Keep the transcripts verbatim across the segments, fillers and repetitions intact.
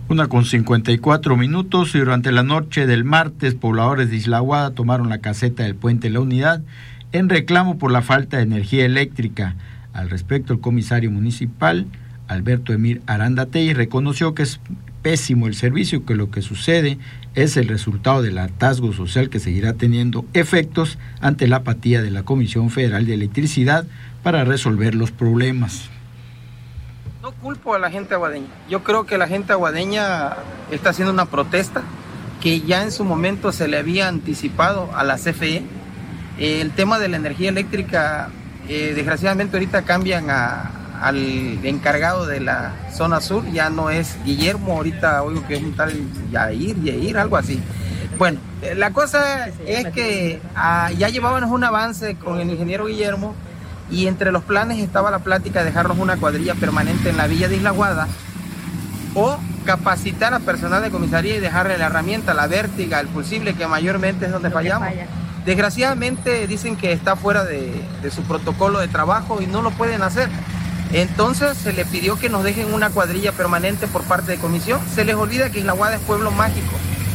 Una con cincuenta y cuatro minutos, y durante la noche del martes, pobladores de Isla Aguada tomaron la caseta del Puente La Unidad en reclamo por la falta de energía eléctrica. Al respecto, el comisario municipal, Alberto Emir Arandatey, reconoció que es pésimo el servicio, que lo que sucede es el resultado del hartazgo social que seguirá teniendo efectos ante la apatía de la Comisión Federal de Electricidad para resolver los problemas. No culpo a la gente aguadeña. Yo creo que la gente aguadeña está haciendo una protesta que ya en su momento se le había anticipado a la C F E. Eh, el tema de la energía eléctrica, eh, desgraciadamente ahorita cambian a, al encargado de la zona sur, ya no es Guillermo, ahorita oigo que es un tal Yair, Yair, algo así. Bueno, eh, la cosa es que ah, ya llevábamos un avance con el ingeniero Guillermo, y entre los planes estaba la plática de dejarnos una cuadrilla permanente en la villa de Isla Aguada o capacitar a personal de comisaría y dejarle la herramienta, la vértiga, el fusible, que mayormente es donde fallamos. Desgraciadamente dicen que está fuera de, de su protocolo de trabajo y no lo pueden hacer. Entonces se le pidió que nos dejen una cuadrilla permanente por parte de comisión. Se les olvida que Isla Aguada es pueblo mágico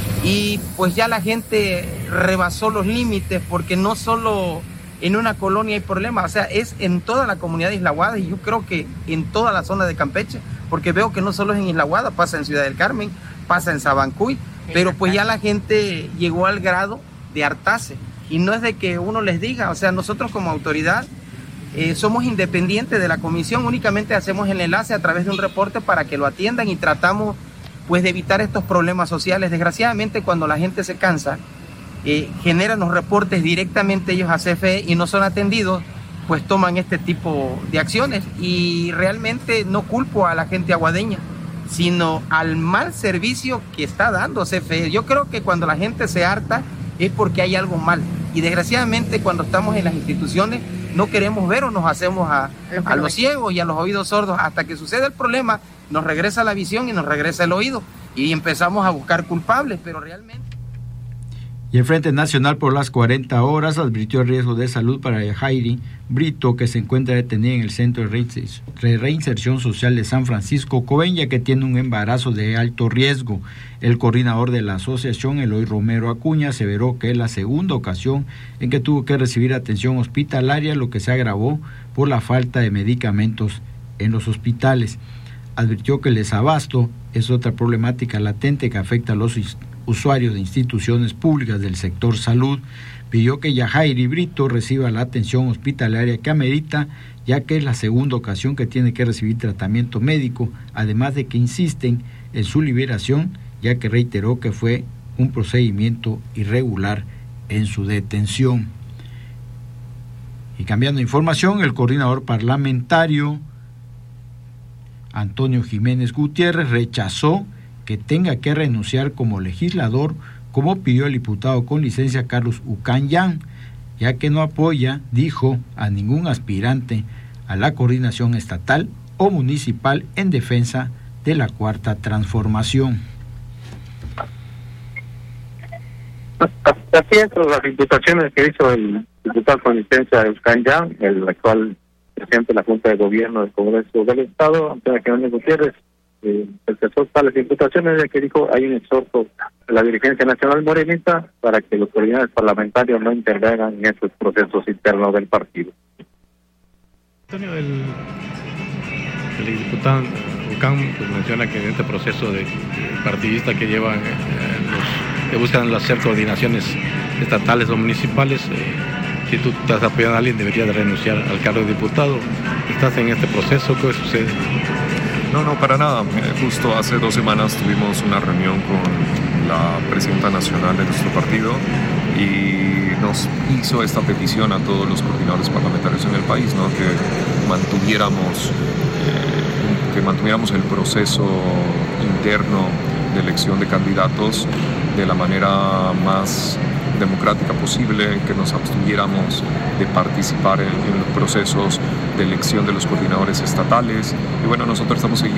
y pues ya la gente rebasó los límites, porque no solo en una colonia hay problemas, o sea, es en toda la comunidad de Isla Aguada, y yo creo que en toda la zona de Campeche, porque veo que no solo es en Isla Aguada, pasa en Ciudad del Carmen, pasa en Sabancuy, pero pues ya la gente llegó al grado de hartarse, y no es de que uno les diga, o sea, nosotros como autoridad eh, somos independientes de la comisión, únicamente hacemos el enlace a través de un reporte para que lo atiendan y tratamos pues de evitar estos problemas sociales. Desgraciadamente, cuando la gente se cansa, Eh, generan los reportes directamente ellos a C F E y no son atendidos, pues toman este tipo de acciones, y realmente no culpo a la gente aguadeña, sino al mal servicio que está dando C F E. Yo creo que cuando la gente se harta es porque hay algo mal, y desgraciadamente cuando estamos en las instituciones no queremos ver, o nos hacemos a, a los ciegos y a los oídos sordos. Hasta que sucede el problema, nos regresa la visión y nos regresa el oído, y empezamos a buscar culpables, pero realmente... Y el Frente Nacional por las cuarenta horas advirtió el riesgo de salud para Yajairi Brito, que se encuentra detenida en el Centro de Reinserción Social de San Francisco Coben, ya que tiene un embarazo de alto riesgo. El coordinador de la asociación, Eloy Romero Acuña, aseveró que es la segunda ocasión en que tuvo que recibir atención hospitalaria, lo que se agravó por la falta de medicamentos en los hospitales. Advirtió que el desabasto es otra problemática latente que afecta a los usuarios de instituciones públicas del sector salud. Pidió que Yajairi Brito reciba la atención hospitalaria que amerita, ya que es la segunda ocasión que tiene que recibir tratamiento médico, además de que insisten en su liberación, ya que reiteró que fue un procedimiento irregular en su detención. Y cambiando de información, el coordinador parlamentario Antonio Jiménez Gutiérrez rechazó que tenga que renunciar como legislador, como pidió el diputado con licencia Carlos Ucanyán, ya que no apoya, dijo, a ningún aspirante a la coordinación estatal o municipal en defensa de la Cuarta Transformación. Así es, las imputaciones que hizo el diputado con licencia Ucanyán, el actual presidente de la Junta de Gobierno del Congreso del Estado, Antonio Jiménez Gutiérrez, Eh, expresó tales imputaciones, ya que dijo hay un exhorto de la dirigencia nacional morenista para que los coordinadores parlamentarios no intervengan en estos procesos internos del partido. Antonio, el, el diputado Ucán pues, menciona que en este proceso de, de partidista que llevan eh, los que buscan hacer coordinaciones estatales o municipales, eh, si tú estás apoyando a alguien deberías de renunciar al cargo de diputado. ¿Estás en este proceso? ¿Qué sucede? No, no, para nada. Justo hace dos semanas tuvimos una reunión con la presidenta nacional de nuestro partido y nos hizo esta petición a todos los coordinadores parlamentarios en el país, ¿no? Que mantuviéramos, eh, que mantuviéramos el proceso interno de elección de candidatos de la manera más democrática posible, que nos abstuviéramos de participar en, en los procesos de elección de los coordinadores estatales. Y bueno, nosotros estamos siguiendo